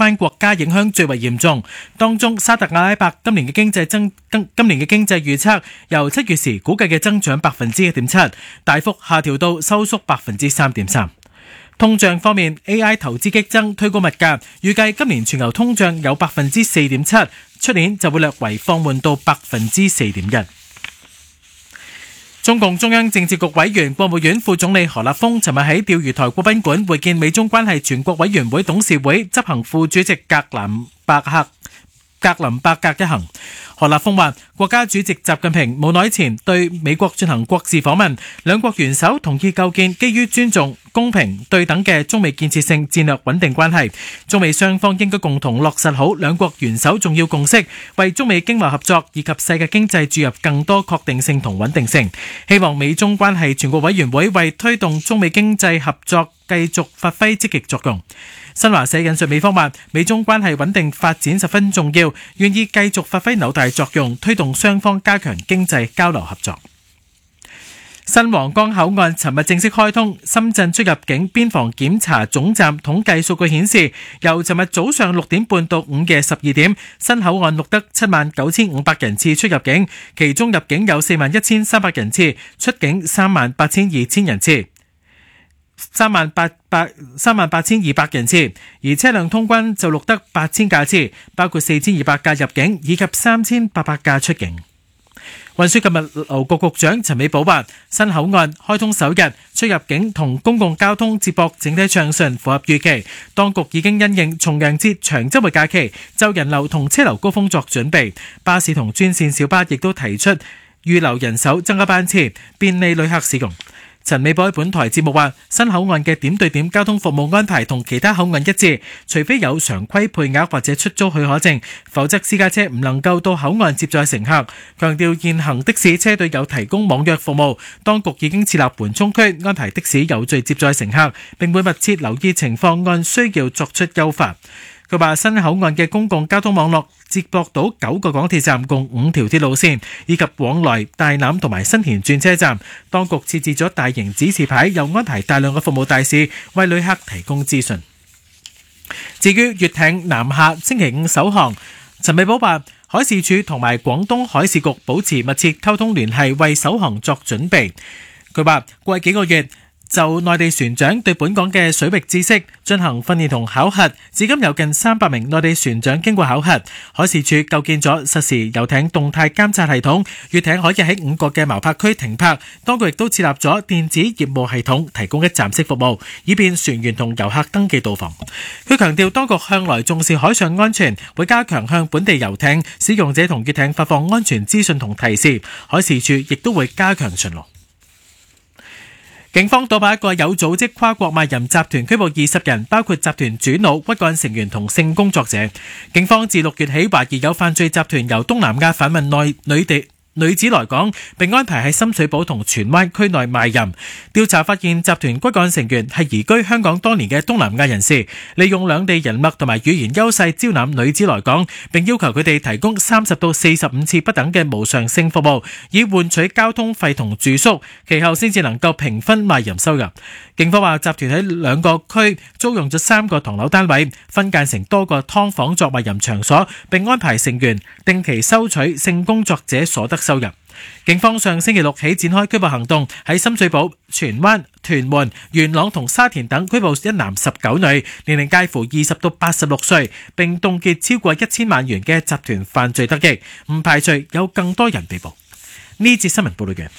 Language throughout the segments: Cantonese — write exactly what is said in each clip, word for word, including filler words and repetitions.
班國家影響最為嚴重。當中沙特阿拉伯今年嘅經濟增今今年嘅經濟預測由七月時估計嘅增長百分之一點七，大幅下調到收縮百分之三點三。通脹方面 ，A I 投資激增推高物價，預計今年全球通脹有百分之四點七，出年就會略為放緩到百分之四點一。中共中央政治局委員、國務院副總理何立峰尋日喺釣魚台國賓館會見美中關係全國委員會董事會執行副主席格林伯克。格林伯格一行，何立峰話：國家主席習近平冇耐前對美國進行國事訪問，兩國元首同意構建基於尊重、公平、對等嘅中美建設性戰略穩定關係。中美雙方應該共同落實好兩國元首重要共識，為中美經貿合作以及世界經濟注入更多確定性同穩定性。希望美中關係全國委員會為推動中美經濟合作繼續發揮積極作用。新華社引述美方話：美中關係穩定發展十分重要，願意繼續發揮紐帶作用，推動雙方加強經濟交流合作。新皇崗口岸尋日正式開通，深圳出入境邊防檢查總站統計數據顯示，由尋日早上六點半到午夜十二點，新口岸錄得七萬九千五百人次出入境，其中入境有四萬一千三百人次，出境三萬八千二千人次。三萬八百三萬八千二百人次，而車輛通關就錄得八千架次，包括四千二百架入境以及三千八百架出境。運輸及物流局局長陳美寶話：新口岸開通首日，出入境同公共交通接駁整體暢順，符合預期。當局已經因應重陽節長週末假期，就人流同車流高峰作準備。巴士同專線小巴亦都提出預留人手增加班次，便利旅客使用。陳美寶喺本台節目話：新口岸嘅點對點交通服務安排同其他口岸一致，除非有常規配額或者出租許可證，否則私家車唔能夠到口岸接載乘客。強調現行的士車隊有提供網約服務，當局已經設立緩衝區，安排的士有序接載乘客，並會密切留意情況，按需要作出優化。佢話新口岸嘅公共交通網絡接駁到九個港鐵站，共五條鐵路線，以及往來大欖同埋新田轉車站。當局設置咗大型指示牌，又安排大量嘅服務大使為旅客提供資訊。至於粵艇南下星期五首航，陳美寶話海事處同埋廣東海事局保持密切溝通聯繫，為首航作準備。佢話過去幾個月就內地船長對本港嘅水域知識進行訓練同考核，至今有近三百名內地船長經過考核。海事處構建咗實時遊艇動態監察系統，粵艇可以喺五個嘅錨泊區停泊。當局亦都設立咗電子業務系統，提供一站式服務，以便船員同遊客登記到訪。佢強調，當局向來重視海上安全，會加強向本地遊艇使用者同粵艇發放安全資訊同提示。海事處亦都會加強巡邏。警方搗破一個有組織跨國賣淫集團，拘捕二十人，包括集團主腦、骨幹成員同性工作者。警方自六月起懷疑有犯罪集團由東南亞販運內女地女子來港，並安排喺深水埗同荃灣區內賣淫。調查發現，集團骨幹成員係移居香港多年嘅東南亞人士，利用兩地人脈同埋語言優勢招攬女子來港，並要求佢哋提供三十到四十五次不等嘅無償性服務，以換取交通費同住宿，其後先至能夠平分賣淫收入。警方話，集團喺兩個區租用咗三個唐樓單位，分間成多個劏房作賣淫場所，並安排成員定期收取性工作者所得收入。警方上星期六起展開拘捕行動，喺深水埗、荃灣、屯門、元朗同沙田等拘捕一男十九女，年齡介乎二十到八十六歲，並凍結超過一千萬元嘅集團犯罪得益，唔排除有更多人被捕。呢節新聞報道嘅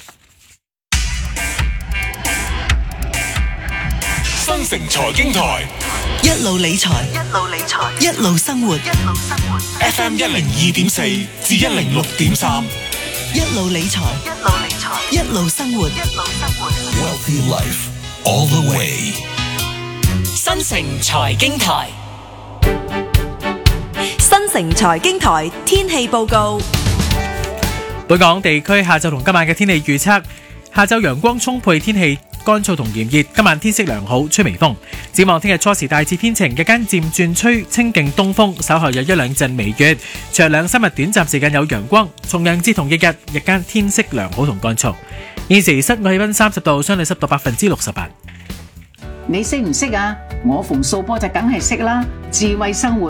新城財經台， 一路理財，一路理財，一路生活，一路生活。 F M 一零二點四至一零六點三， 一路理財，一路理財，一路生活，一路生活。 Wealthy Life all the way。 新城財經台， 新城財經台天氣報告。 本港地區下晝同今晚嘅天氣預測：下晝陽光充沛，天氣乾燥同炎熱，今晚天色良好，吹微風。展望聽日初時大致天晴，日間漸轉吹清勁東風，稍後有一兩陣微雨。隨後兩三日短暫時間有陽光，重陽節同翌日日間天色良好同乾燥。現時室外氣溫三十度，相對濕度百分之六十八。 你識唔識啊？我馮素波就梗係識啦，智慧生活